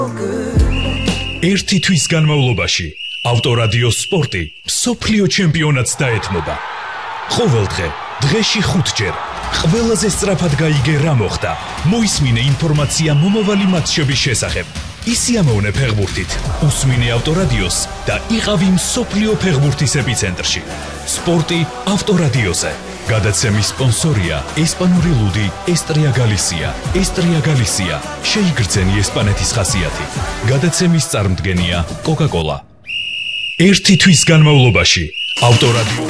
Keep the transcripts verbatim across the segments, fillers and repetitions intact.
ერთი თვის განმავლობაში ავტორადიო სპორტი მსოფლიო ჩემპიონატს დაეთმობა. ყოველდღე, დღეში ხუთჯერ, ყველაზე სწრაფად გაიგე რა მოხდა. მოისმინე ინფორმაცია მომავალი მატჩების შესახებ. ისიამოვნე ფეხბურთით, უსმინე ავტორადიოს და იყავი მსოფლიო ფეხბურთის ეპიცენტრში. სპორტი ავტორადიოზე. გადაცემის სპონსორია ესპანური ლუდი ესტრია გალისია. ესტრია გალისია. შეიგრძენი ესპანეთის ხასიათი. გადაცემის წარმდგენია კოკა-კოლა. ერთი თვის განმავლობაში ავტორადიო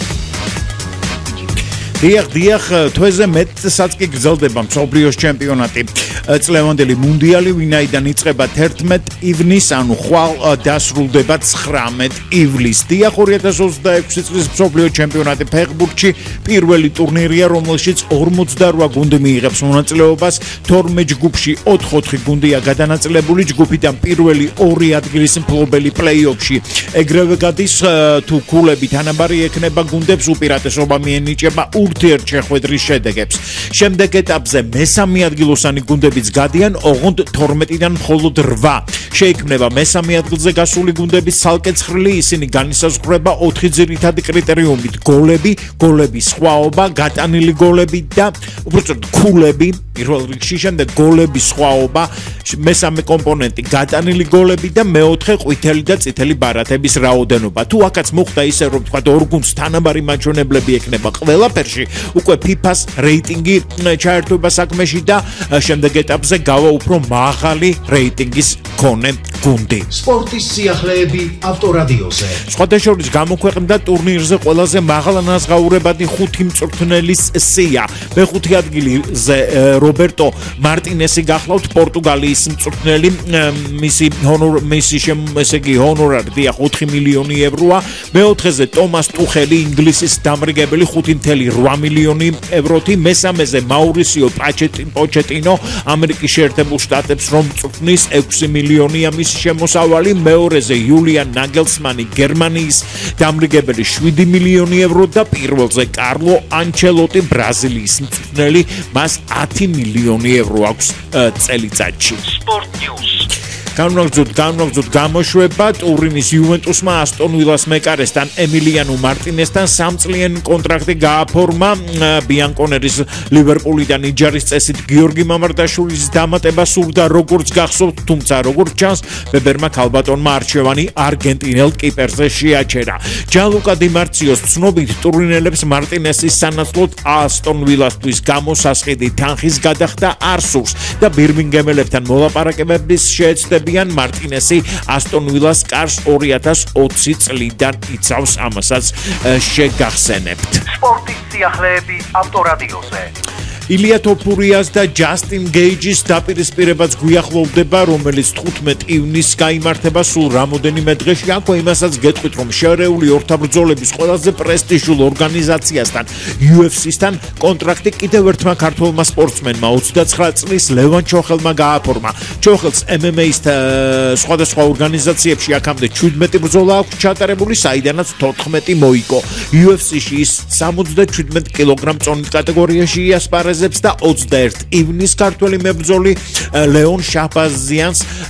დიახ, დიახ, თვეზე მეტსაც კი გრძელდება მსოფლიოს ჩემპიონატი. წლევანდელი მუნდიალი, ვინაიდან იწყება თერთმეტ ივნისს, ანუ ხვალ დასრულდება ცხრამეტ ივლისს. დიახ, ორი ათას ოცდაექვსი წლის მსოფლიო ჩემპიონატი ფეხბურთში პირველი ტურნირია, რომელშიც ორმოცდარვა გუნდი მიიღებს მონაწილეობას. თორმეტ ჯგუფში ოთხ-ოთხი გუნდია გადანაწილებული, ჯგუფიდან პირველი ორი ადგილის მფლობელი პლეი-ოფში ეგრევე გადის, თუ ქულები თანაბარი ექნება გუნდებს, უპირატესობა მიენიჭება ურთიერთშეხვედრის შედეგებს. შემდეგ ეტაპზე მესამე ადგილოსანი გუნდებიც გადიან, ოღონდ თორმეტიდან მხოლოდ რვა. შეიქმნება მესამე ადგილზე გასული გუნდების ცალკე ცხრილი, ისინი განისაზღვრება ოთხი ძირითადი კრიტერიუმით: გოლები, გოლების სხვაობა, გატანილი გოლები და უბრალოდ ქულები. პირველ რიგში, შემდეგ გოლების სხვაობა, მესამე კომპონენტი გატანილი გოლები და მეოთხე ყვითელი და წითელი ბარათების რაოდენობა. თუ აქაც მოხდა ისე, რომ თქვა ორ გუნდს თანაბარი მაჩვენებლები ექნება ყველაფერში, უკვე ფიფას რეიტინგი ჩაერთვება საქმეში და შემდეგ ეტაპზე გავა უფრო მაღალი რეიტინგის მქონე გუნდი. სპორტის სიახლეები ავტორადიოზე. სხვადასხვა გამოქვეყნდა ტურნირზე ყველაზე მაღალანაზღაურებადი ხუთი მწვრთნელის სია. მეხუთე ადგილზე რობერტო მარტინესი გახლავთ, პორტუგალიის მწვრთნელი, მისი ჰონორ მისი ესე იგი ჰონორარი დიახ ოთხი მილიონი ევროა. მეოთხეზე ტომას ტუხელი, ინგლისის დამრიგებელი ხუთი მცდარი მილიონი ევროთი. მესამეზე მაურისიო პოჩეტინო, ამერიკის შეერთებულ შტატებს რომ წვრთნის ექვსი მილიონია მისი შემოსავალი. მეორეზე იულიან ნაგელსმანი, გერმანიის დამრიგებელი შვიდი მილიონი евро და პირველზე კარლო ანჩელოტი, ბრაზილიის მწვრთნელი, მას ათი მილიონი евро აქვს წელიწადში. Sport News. განვაგრძოთ, განვაგრძოთ გამოშვება ტურინის იუვენტუსმა ასტონ ვილას მეკარესთან ემილიანო მარტინესთან სამწლიანი კონტრაქტი გააფორმა. ბიანკონერის ლივერპულიდან იჯარის წესით გიორგი მამარდაშვილის დამატება სურდა, როგორც გახსოვთ, თუმცა როგორც ჩანს, ბებერმა ქალბატონმა არჩევანი არგენტინელ კიპერზე შეაჩერა. ჯანლუკა დი მარციოს ცნობით, ტურინელებს მარტინესის სანაცვლოდ ასტონ ვილასთვის გამოსასყიდი თანხის გადახდა არ სურს და ბირმინგემელებთან მოლაპარაკებების შეეცდება. მარტინესი ასტონ ვილას კარს ორი ათას ოცი წლიდან იცავს, ამასაც შეგახსენებთ. სპორტის სიახლეები ავტორადიოზე. ილია თოფურიას და ჯასტინ გეიჯის დაპირისპირებაც გვიახლოვდება, რომელიც თხუთმეტ ივნისს გაიმართება სულ რამოდენიმე დღეში. აქვე იმასაც გეტყვით, რომ შერეული ორთაბრძოლების ყველაზე პრესტიჟულ ორგანიზაციასთან იუ ეფ სი-სთან კონტრაქტი კიდევ ერთმა ქართველმა სპორტსმენმა ოცდაცხრა წლის ლევან ჩოხელმა გააფორმა. ჩოხელს ემ ემ ეის სხვადასხვა ორგანიზაციებში აქამდე შვიდმეტი ბრძოლა აქვს ჩატარებული, საიდანაც თოთხმეტი მოიგო. იუ ეფ სი-ში ის სამოცდაშვიდმეტ კილოგრამ წონით კატეგორიაში იასპარეზებს და ოცდაერთი ივნისს ქართველი მებრძოლი ლეონ შაჰბაზიანს